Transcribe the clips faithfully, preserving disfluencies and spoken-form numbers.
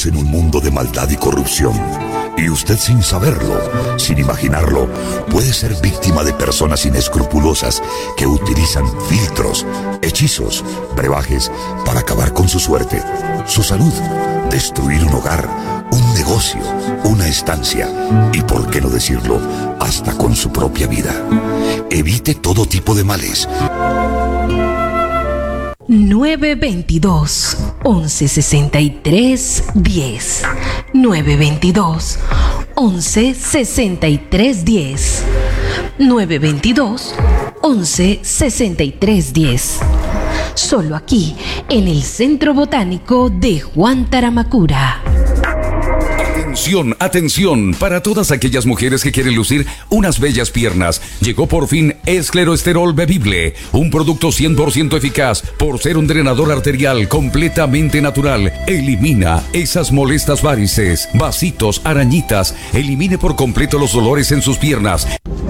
Vivimos en un mundo de maldad y corrupción. Y usted, sin saberlo, sin imaginarlo, puede ser víctima de personas inescrupulosas que utilizan filtros, hechizos, brebajes para acabar con su suerte, su salud, destruir un hogar, un negocio, una estancia y, por qué no decirlo, hasta con su propia vida. Evite todo tipo de males. nueve veintidós, once sesenta y tres, diez. nueve veintidós, once sesenta y tres, diez. nueve veintidós, once sesenta y tres, diez. Solo aquí, en el Centro Botánico de Juan Taramacura. Atención, atención, para todas aquellas mujeres que quieren lucir unas bellas piernas, llegó por fin Escleroesterol Bebible, un producto cien por ciento eficaz por ser un drenador arterial completamente natural. Elimina esas molestas varices, vasitos, arañitas, elimine por completo los dolores en sus piernas.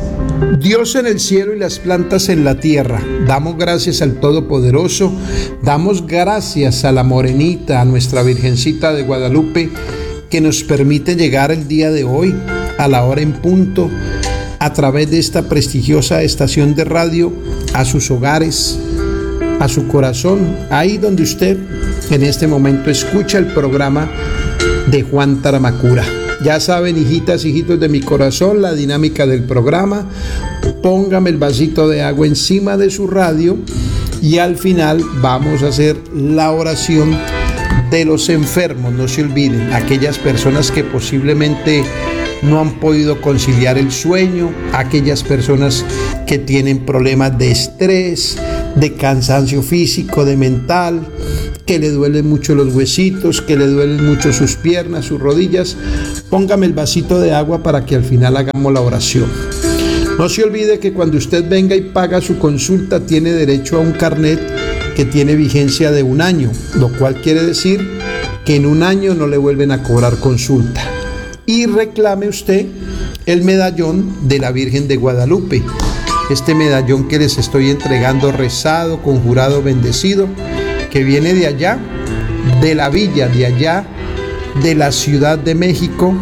Dios en el cielo y las plantas en la tierra, damos gracias al Todopoderoso, damos gracias a la Morenita, a nuestra Virgencita de Guadalupe, que nos permite llegar el día de hoy a la hora en punto a través de esta prestigiosa estación de radio a sus hogares, a su corazón, ahí donde usted en este momento escucha el programa de Juan Taramacura. Ya saben, hijitas, hijitos de mi corazón, la dinámica del programa. Póngame el vasito de agua encima de su radio y al final vamos a hacer la oración de los enfermos. No se olviden, aquellas personas que posiblemente no han podido conciliar el sueño, aquellas personas que tienen problemas de estrés, de cansancio físico, de mental, que le duelen mucho los huesitos, que le duelen mucho sus piernas, sus rodillas. Póngame el vasito de agua para que al final hagamos la oración. No se olvide que cuando usted venga y paga su consulta tiene derecho a un carnet que tiene vigencia de un año, lo cual quiere decir que en un año no le vuelven a cobrar consulta. Y reclame usted el medallón de la Virgen de Guadalupe, este medallón que les estoy entregando rezado, conjurado, bendecido, que viene de allá, de la villa, de allá, de la Ciudad de México,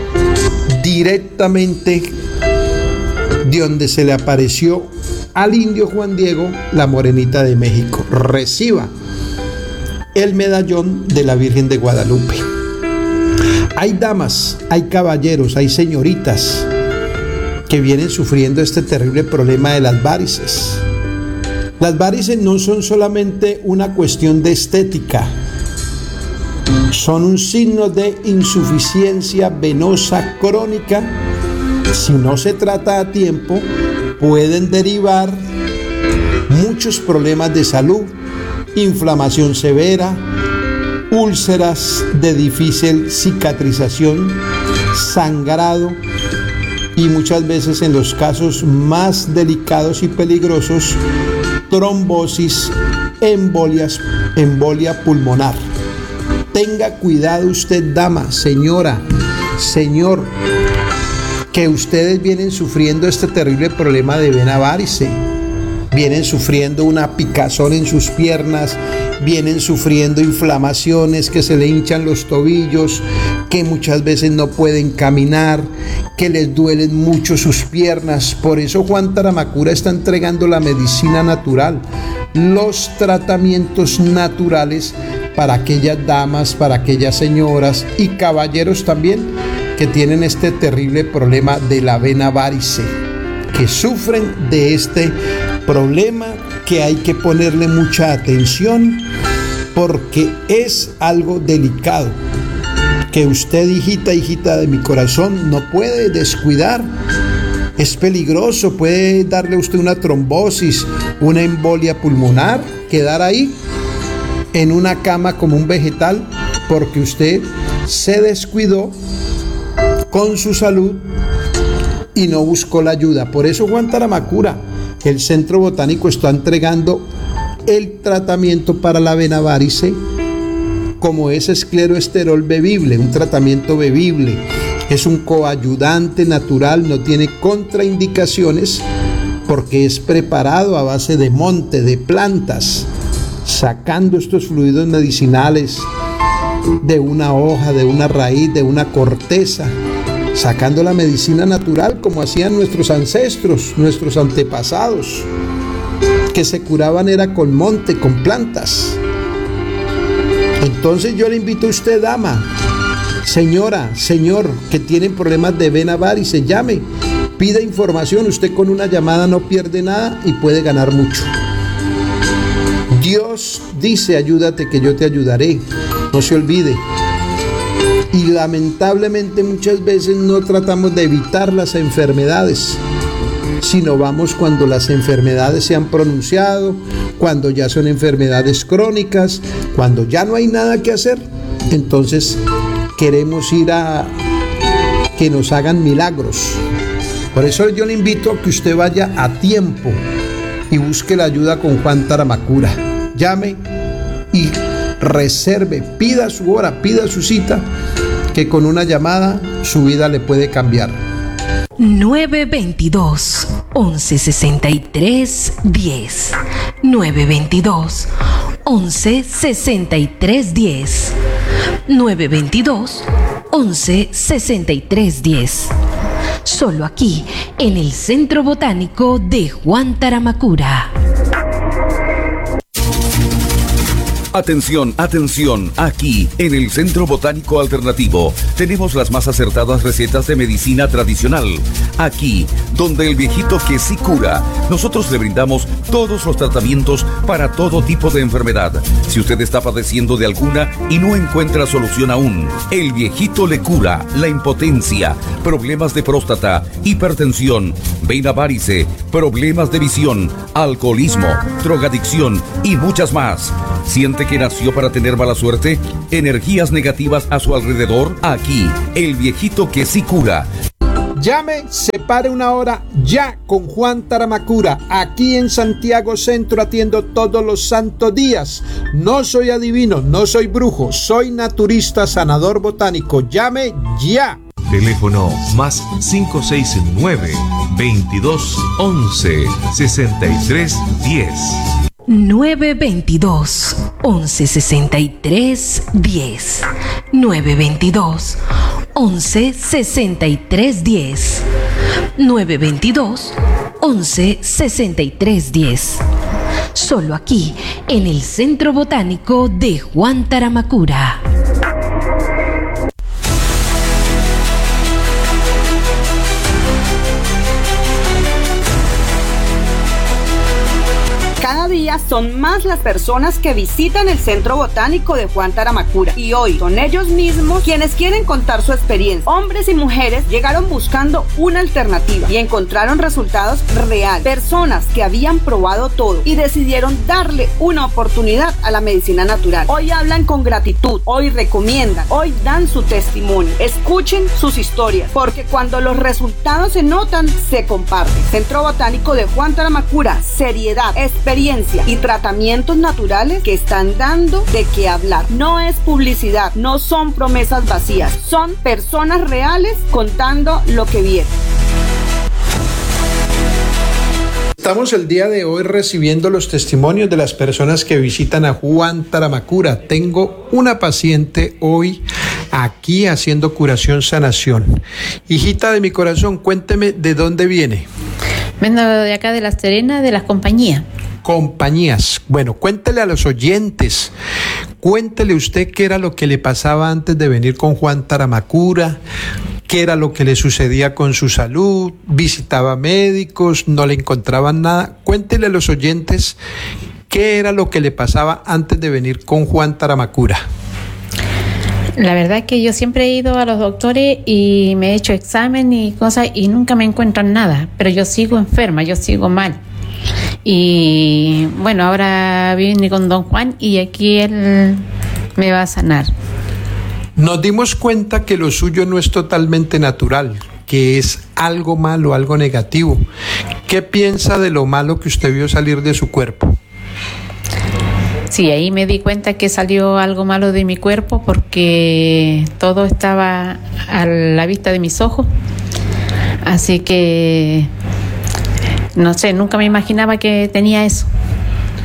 directamente de donde se le apareció al indio Juan Diego, la Morenita de México. Reciba el medallón de la Virgen de Guadalupe. Hay damas, hay caballeros, hay señoritas que vienen sufriendo este terrible problema de las varices. Las varices no son solamente una cuestión de estética, son un signo de insuficiencia venosa crónica. Si no se trata a tiempo, pueden derivar muchos problemas de salud, inflamación severa, úlceras de difícil cicatrización, sangrado y muchas veces, en los casos más delicados y peligrosos, trombosis, embolias, embolia pulmonar. Tenga cuidado usted, dama, señora, señor, que ustedes vienen sufriendo este terrible problema de vena varice, vienen sufriendo una picazón en sus piernas, vienen sufriendo inflamaciones, que se le hinchan los tobillos, que muchas veces no pueden caminar, que les duelen mucho sus piernas. Por eso Juan Taramacura está entregando la medicina natural, los tratamientos naturales para aquellas damas, para aquellas señoras y caballeros también que tienen este terrible problema de la vena varice, que sufren de este problema, que hay que ponerle mucha atención porque es algo delicado, que usted, hijita, hijita de mi corazón, no puede descuidar. Es peligroso, puede darle a usted una trombosis, una embolia pulmonar, quedar ahí en una cama como un vegetal porque usted se descuidó con su salud y no buscó la ayuda. Por eso Juan Taramacura, el Centro Botánico, está entregando el tratamiento para la vena varice, como es escleroesterol bebible, un tratamiento bebible. Es un coayudante natural, no tiene contraindicaciones porque es preparado a base de monte, de plantas, sacando estos fluidos medicinales de una hoja, de una raíz, de una corteza, sacando la medicina natural como hacían nuestros ancestros, nuestros antepasados, que se curaban era con monte, con plantas. Entonces yo le invito a usted, dama, señora, señor, que tienen problemas de vena varice, llame, pida información. Usted con una llamada no pierde nada y puede ganar mucho. Dios dice, ayúdate que yo te ayudaré, no se olvide. Y lamentablemente muchas veces no tratamos de evitar las enfermedades, sino vamos cuando las enfermedades se han pronunciado, cuando ya son enfermedades crónicas, cuando ya no hay nada que hacer. Entonces queremos ir a que nos hagan milagros. Por eso yo le invito a que usted vaya a tiempo y busque la ayuda con Juan Taramacura. Llame y reserve, pida su hora, pida su cita, que con una llamada su vida le puede cambiar. nueve veintidós, once sesenta y tres, diez. nueve veintidós, once sesenta y tres, diez. nueve veintidós, once sesenta y tres, diez. Solo aquí, en el Centro Botánico de Juan Taramacura. Atención, atención, aquí en el Centro Botánico Alternativo tenemos las más acertadas recetas de medicina tradicional. Aquí, donde el viejito que sí cura, nosotros le brindamos todos los tratamientos para todo tipo de enfermedad. Si usted está padeciendo de alguna y no encuentra solución aún, el viejito le cura la impotencia, problemas de próstata, hipertensión, vena varice, problemas de visión, alcoholismo, drogadicción y muchas más. ¿Siente que nació para tener mala suerte? ¿Energías negativas a su alrededor? Aquí, el viejito que sí cura. Llame, separe una hora ya con Juan Taramacura. Aquí en Santiago Centro atiendo todos los santos días. No soy adivino, no soy brujo, soy naturista, sanador botánico. Llame ya. Teléfono más cinco seis nueve, veintidós, once, sesenta y tres, diez. nueve veintidós, once sesenta y tres, diez. nueve veintidós, once sesenta y tres, diez. nueve veintidós, once sesenta y tres, diez. Solo aquí, en el Centro Botánico de Juan Taramacura. Cada día son más las personas que visitan el Centro Botánico de Juan Taramacura y hoy son ellos mismos quienes quieren contar su experiencia. Hombres y mujeres llegaron buscando una alternativa y encontraron resultados reales. Personas que habían probado todo y decidieron darle una oportunidad a la medicina natural. Hoy hablan con gratitud, hoy recomiendan, hoy dan su testimonio. Escuchen sus historias, porque cuando los resultados se notan, se comparten. Centro Botánico de Juan Taramacura, seriedad, experiencia y tratamientos naturales que están dando de qué hablar. No es publicidad, no son promesas vacías, son personas reales contando lo que vieron. Estamos el día de hoy recibiendo los testimonios de las personas que visitan a Juan Taramacura. Tengo una paciente hoy aquí haciendo curación sanación. Hijita de mi corazón, cuénteme de dónde viene. Vengo de acá de La Serena, de las compañías. Compañías. Bueno, cuéntele a los oyentes, cuéntele usted qué era lo que le pasaba antes de venir con Juan Taramacura, qué era lo que le sucedía con su salud, visitaba médicos, no le encontraban nada. Cuéntele a los oyentes qué era lo que le pasaba antes de venir con Juan Taramacura. La verdad es que yo siempre he ido a los doctores y me he hecho examen y cosas y nunca me encuentran nada, pero yo sigo enferma, yo sigo mal. Y bueno, ahora vine con don Juan y aquí él me va a sanar. Nos dimos cuenta que lo suyo no es totalmente natural, que es algo malo, algo negativo. ¿Qué piensa de lo malo que usted vio salir de su cuerpo? Sí, ahí me di cuenta que salió algo malo de mi cuerpo porque todo estaba a la vista de mis ojos. Así que, no sé, nunca me imaginaba que tenía eso.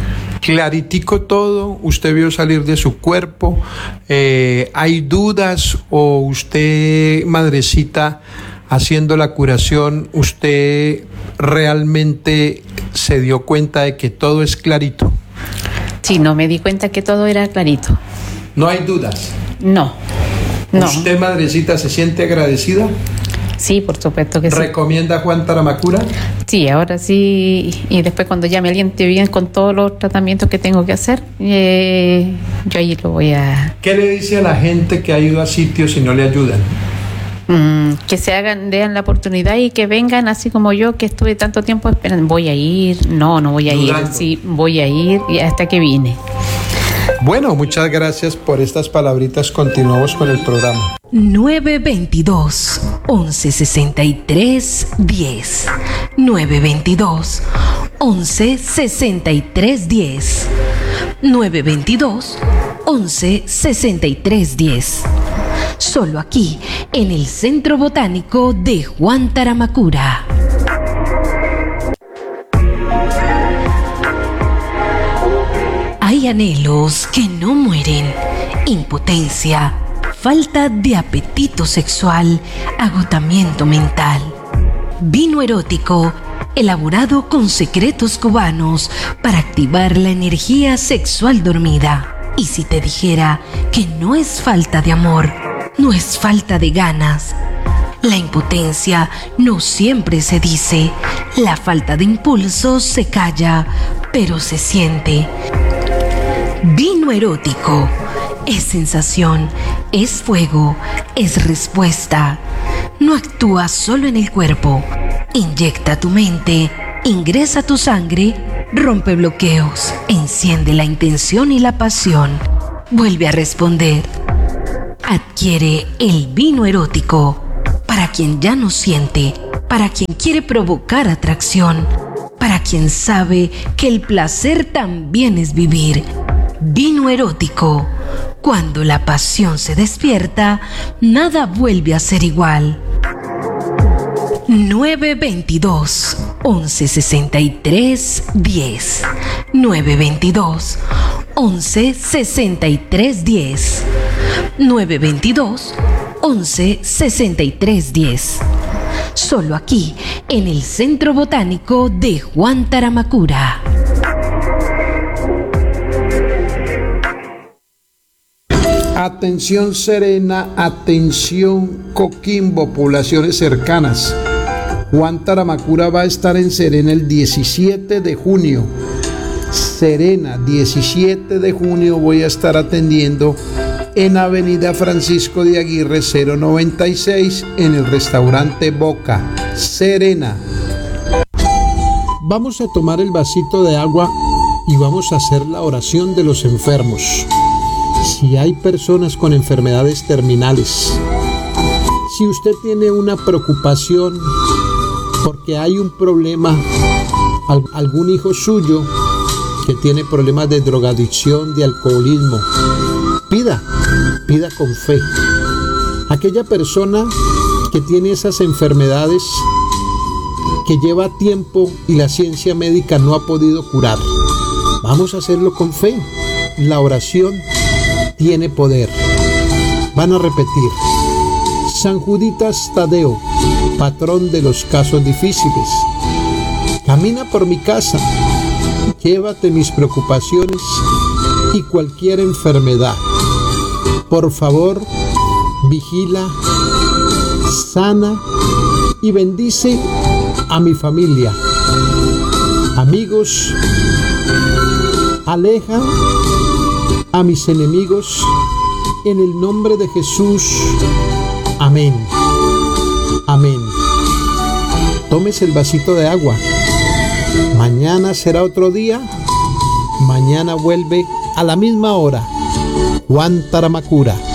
claritico todo, usted vio salir de su cuerpo, eh, ¿hay dudas o usted, madrecita, haciendo la curación, usted realmente se dio cuenta de que todo es clarito? Sí, no, me di cuenta que todo era clarito. ¿No hay dudas? No, no. ¿Usted, madrecita, se siente agradecida? Sí, por supuesto que sí. ¿Recomienda Juan Taramacura? Sí, ahora sí. Y después cuando ya me aliente bien con todos los tratamientos que tengo que hacer, eh, yo ahí lo voy a... ¿Qué le dice a la gente que ha ido a sitios y no le ayudan? Mm, que se hagan, den la oportunidad y que vengan así como yo, que estuve tanto tiempo esperando. Voy a ir, no, no voy a Dudando. ir, sí, voy a ir y hasta que vine. Bueno, muchas gracias por estas palabritas. Continuamos con el programa. nueve veintidós, once sesenta y tres, diez. nueve veintidós, once sesenta y tres, diez. nueve veintidós, once sesenta y tres, diez. Solo aquí, en el Centro Botánico de Juan Taramacura. Hay anhelos que no mueren, impotencia, falta de apetito sexual, agotamiento mental. Vino erótico, elaborado con secretos cubanos para activar la energía sexual dormida. Y si te dijera que no es falta de amor, no es falta de ganas. La impotencia no siempre se dice, la falta de impulso se calla, pero se siente. Vino erótico es sensación, es fuego, es respuesta. No actúa solo en el cuerpo, inyecta tu mente, ingresa tu sangre, rompe bloqueos, enciende la intención y la pasión, vuelve a responder. Adquiere el vino erótico para quien ya no siente, para quien quiere provocar atracción, para quien sabe que el placer también es vivir. Vino erótico. Cuando la pasión se despierta, nada vuelve a ser igual. nueve veintidós, once sesenta y tres, diez. nueve veintidós, once sesenta y tres, diez. nueve veintidós, once sesenta y tres, diez. Solo aquí, en el Centro Botánico de Juan Taramacura. Atención Serena, atención Coquimbo, poblaciones cercanas. Juan Taramacura va a estar en Serena el diecisiete de junio. Serena, diecisiete de junio voy a estar atendiendo en Avenida Francisco de Aguirre cero noventa y seis en el restaurante Boca, Serena. Vamos a tomar el vasito de agua y vamos a hacer la oración de los enfermos. Si hay personas con enfermedades terminales, si usted tiene una preocupación porque hay un problema, algún hijo suyo que tiene problemas de drogadicción, de alcoholismo, pida, pida con fe. Aquella persona que tiene esas enfermedades que lleva tiempo y la ciencia médica no ha podido curar, vamos a hacerlo con fe. La oración tiene poder. Van a repetir: San Juditas Tadeo, patrón de los casos difíciles, camina por mi casa, llévate mis preocupaciones y cualquier enfermedad. Por favor, vigila, sana y bendice a mi familia, amigos, aleja a mis enemigos, en el nombre de Jesús. Amén. Amén. Tómese el vasito de agua. Mañana será otro día. Mañana vuelve a la misma hora. Juan Taramacura.